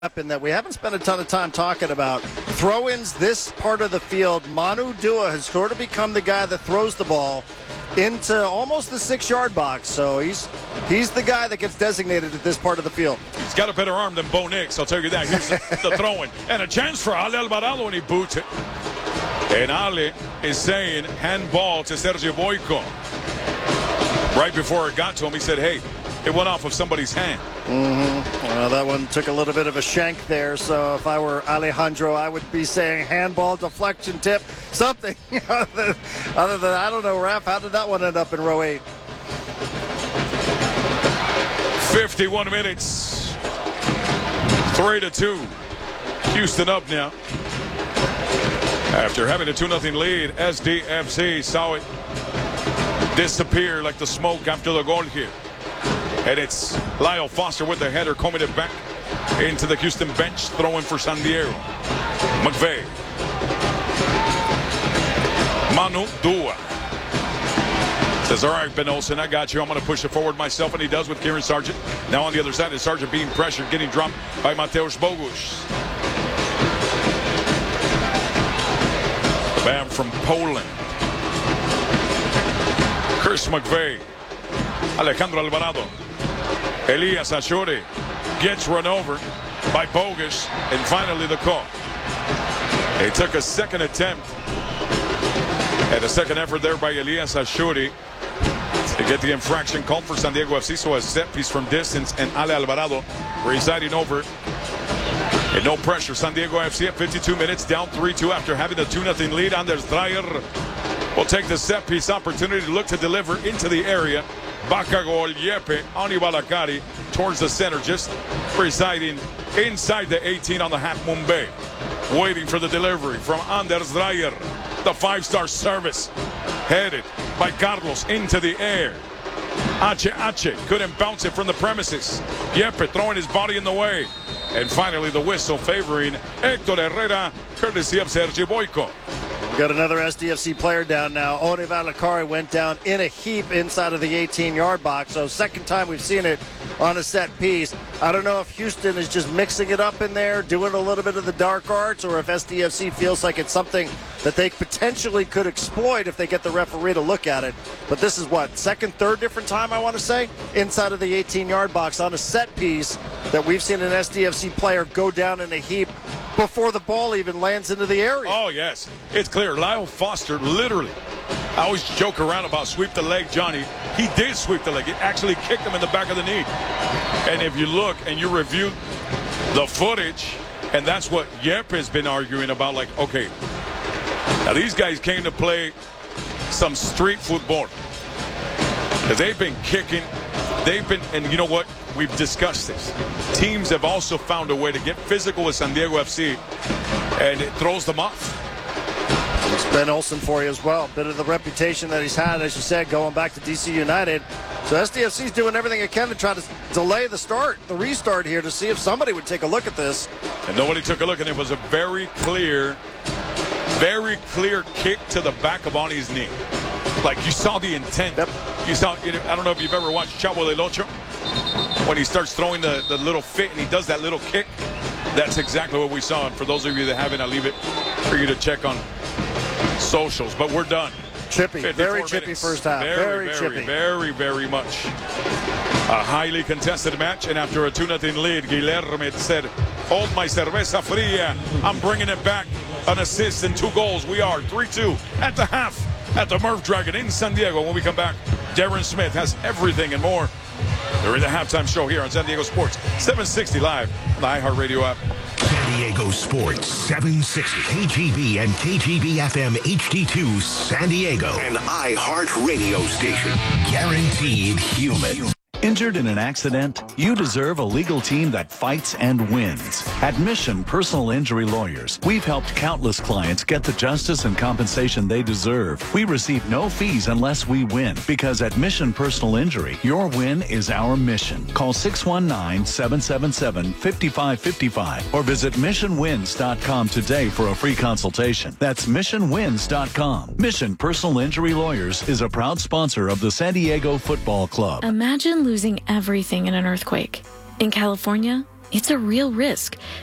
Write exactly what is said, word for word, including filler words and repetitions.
weapon that we haven't spent a ton of time talking about. Throw-ins this part of the field. Manu Dua has sort of become the guy that throws the ball into almost the six-yard box. So he's he's the guy that gets designated at this part of the field. He's got a better arm than Bo Nix, I'll tell you that. Here's the, the throw-in. And a chance for Ale Alvarado, and he boots it. And Ale is saying handball to Sergio Boyko. Right before it got to him, he said, hey, it went off of somebody's hand. Mm-hmm. Well, that one took a little bit of a shank there. So if I were Alejandro, I would be saying handball, deflection, tip, something. other, than, other than, I don't know, Raph, how did that one end up in row eight? fifty-one minutes. Three to two. Houston up now. After having a two nothing lead, S D F C saw it disappear like the smoke after the goal here. And it's Lyle Foster with the header, combing it back into the Houston bench, throwing for San Diego. McVay. Manu Dua. Says, all right, Ben Olsen, I got you. I'm going to push it forward myself, and he does with Kieran Sargent. Now on the other side is Sargent being pressured, getting dropped by Mateusz Bogusz. The man from Poland. Chris McVay. Alejandro Alvarado. Elias Ashuri gets run over by Bogusz, and finally the call. They took a second attempt and a second effort there by Elias Ashuri to get the infraction called for San Diego F C. So a set piece from distance, and Ale Alvarado residing over. And no pressure. San Diego F C at fifty-two minutes, down three two after having a two nothing lead. Anders Dreyer will take the set piece opportunity to look to deliver into the area. Bacagol, Yepe, Anibalakari towards the center, just residing inside the eighteen on the Half Moon Bay. Waiting for the delivery from Anders Dreyer. The five-star service headed by Carlos into the air. H H couldn't bounce it from the premises. Yepe throwing his body in the way. And finally the whistle favoring Hector Herrera, courtesy of Sergio Boyko. We've got another S D F C player down now. Onivalakari went down in a heap inside of the eighteen-yard box. So second time we've seen it on a set piece. I don't know if Houston is just mixing it up in there, doing a little bit of the dark arts, or if S D F C feels like it's something that they potentially could exploit if they get the referee to look at it. But this is what, second, third different time, I want to say, inside of the eighteen-yard box on a set piece that we've seen an S D F C player go down in a heap before the ball even lands into the area. Oh, yes. It's clear. Lyle Foster, literally, I always joke around about sweep the leg, Johnny. He did sweep the leg. It actually kicked him in the back of the knee. And if you look and you review the footage, and that's what Yep has been arguing about, like, okay, now these guys came to play some street football. Because they've been kicking. They've been, and you know what? We've discussed this. Teams have also found a way to get physical with San Diego F C, and it throws them off. It's Ben Olsen for you as well. Bit of the reputation that he's had, as you said, going back to D C United. So S D F C's doing everything it can to try to delay the start, the restart here, to see if somebody would take a look at this. And nobody took a look, and it was a very clear, very clear kick to the back of Ani's knee. Like, you saw the intent. Yep. You saw, you know, I don't know if you've ever watched Chavo del Ocho. When he starts throwing the, the little fit and he does that little kick, that's exactly what we saw. And for those of you that haven't, I'll leave it for you to check on socials. But we're done. Chippy, very chippy minutes. first half. Very, Very, very, chippy. very, very much. A highly contested match, and after a two nothing lead, Guilherme said, hold my cerveza fria. I'm bringing it back. An assist and two goals. We are three two at the half at the Murph Dragon in San Diego. When we come back, Darren Smith has everything and more during the halftime show here on San Diego Sports seven sixty live on the iHeartRadio app. San Diego Sports seven sixty K G B and K G B F M H D two San Diego, an iHeart radio station. Guaranteed human. Injured in an accident? You deserve a legal team that fights and wins. At Mission Personal Injury Lawyers, we've helped countless clients get the justice and compensation they deserve. We receive no fees unless we win, because at Mission Personal Injury, your win is our mission. Call six one nine, seven seven seven, five five five five or visit mission wins dot com today for a free consultation. That's mission wins dot com. Mission Personal Injury Lawyers is a proud sponsor of the San Diego Football Club. Imagine losing everything in an earthquake. In California, It's a real risk.